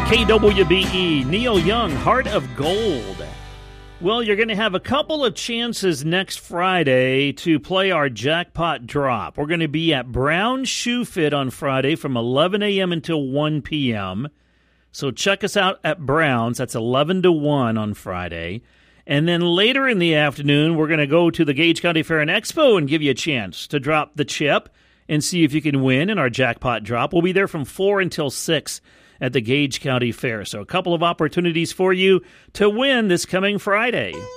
KWBE, Neil Young, Heart of Gold. Well, you're going to have a couple of chances next Friday to play our jackpot drop. We're going to be at Brown Shoe Fit on Friday from 11 a.m. until 1 p.m. So check us out at Brown's. That's 11 to 1 on Friday. And then later in the afternoon, we're going to go to the Gage County Fair and Expo and give you a chance to drop the chip and see if you can win in our jackpot drop. We'll be there from 4 until 6 at the Gage County Fair. So a couple of opportunities for you to win this coming Friday.